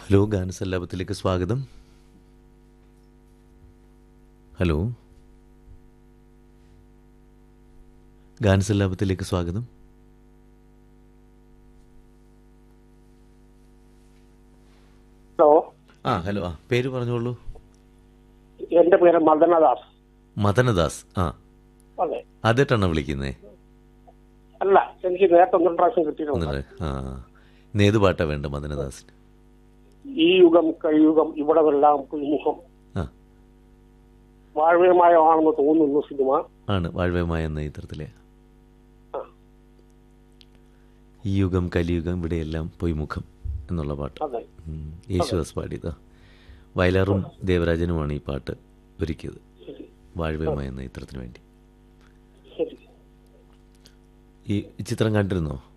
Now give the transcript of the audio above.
Hello ഗാനസല്ലാപത്തിലേക്ക് സ്വാഗതം. Hello ഗാനസല്ലാപത്തിലേക്ക് സ്വാഗതം. Hello, hello പേര് പറഞ്ഞോളൂ. എന്റെ പേര് മദനദാസ്. മദനദാസ്. അതെ, ആദ്യമായിട്ടാണോ വിളിക്കുന്നേ? അല്ല, എനിക്ക് നേരത്തെ ഒന്നും പ്രാവശ്യം കിട്ടിയിട്ടുണ്ട്. ഒന്നിട്ട് ഇന്ന് ഏത് പാട്ടാ വേണ്ട മദനദാസിന്? ഈ യുഗം കഴിയുഗം ഇവിടമെല്ലാം പുതുമുഖം ആ വാഴ്വ്യമായാണെന്ന് തോന്നുന്നു സിനിമ. ആണ് വാഴ്വ്യമായ എന്ന ചിത്രത്തിലെ ആ. ഈ യുഗം കലിയുഗം ഇവിടെയെല്ലാം പൊയ്മുഖം എന്നുള്ള പാട്ട്. അതെ, യേശുദാസ് പാടിയതാ. വയലാറും ദേവരാജനുമാണ് ഈ പാട്ട് ഒരുക്കിയത് ശരി വാഴ്വ്യമായ എന്ന ചിത്രത്തിന് വേണ്ടി. ശരി. ഈ ചിത്രം കണ്ടിരുന്നോ?